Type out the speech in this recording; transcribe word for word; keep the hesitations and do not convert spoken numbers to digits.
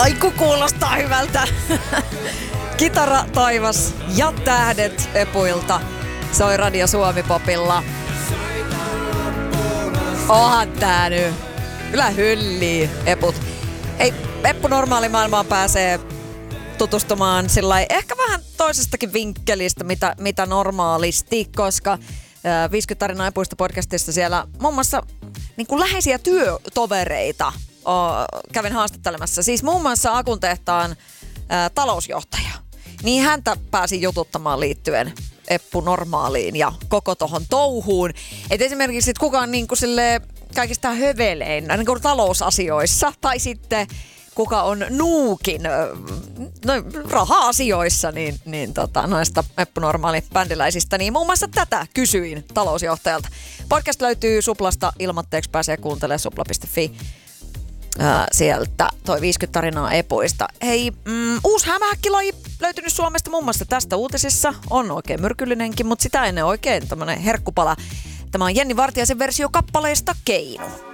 Ai kun kuulostaa hyvältä. Kitara taivas ja tähdet Epuilta soi Radio Suomi-popilla. Onhan tää nyt. Kyllä hyllii Eput. Ei, Eppu normaalimaailmaan pääsee tutustumaan sillai ehkä vähän toisestakin vinkkelistä, mitä, mitä normaalisti, koska viisikymmentä tarinaa Epuista podcastissa siellä muun muassa niin kuin läheisiä työtovereita o, kävin haastattelemassa. Siis muun muassa Akun tehtaan ä, talousjohtaja. Niin häntä pääsin jututtamaan liittyen Eppu normaaliin ja koko tohon touhuun. Et esimerkiksi sit kuka on niin kuin sille kaikista hövelein niin kuin talousasioissa tai sitten kuka on nuukin no, raha-asioissa, niin, niin tota, noista Eppu normaali bändiläisistä, niin muun muassa tätä kysyin talousjohtajalta. Podcast löytyy Suplasta, ilmatteeksi pääsee kuuntelemaan supla piste fi. Ää, sieltä toi viisikymmentä tarinaa Epuista. Hei, mm, uusi hämähäkkilaji löytynyt Suomesta muun muassa tästä uutisissa. On oikein myrkyllinenkin, mutta sitä ennen oikein tämmönen herkkupala. Tämä on Jenni Vartiaisen versio kappaleesta Keinu.